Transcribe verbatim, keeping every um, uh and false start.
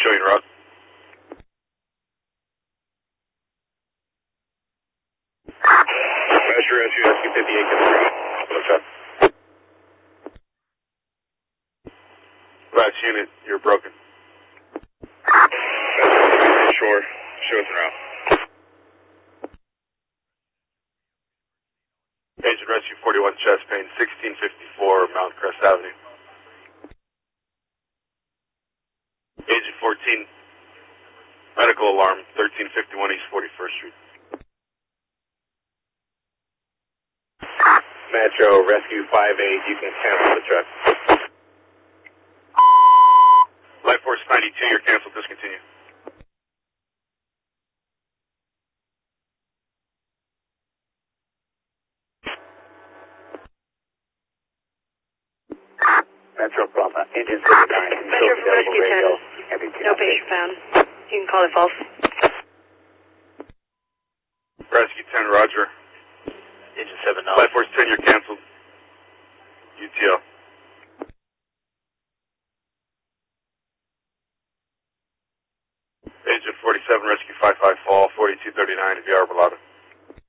showing route. Measure Rescue, Rescue fifty-eight, get the route. What's up? Last unit, you're broken. Shore, show us the route. Agent Rescue forty-one, chest pain, sixteen fifty-four, Mount Crest Avenue. Agent fourteen, medical alarm, thirteen fifty-one East forty-first Street. Metro Rescue five eight, you can cancel the truck. Life Force ninety-two, you're canceled, discontinue. Metro Brahma, engine fifty-nine, Metro from Rescue radio, ten, no patient found. You can call it false. Rescue ten, roger. Engine seven nine. Life Force ten, you're canceled. U T L. Agent forty-seven, Rescue five five, fall, forty-two thirty-nine, V R Balada.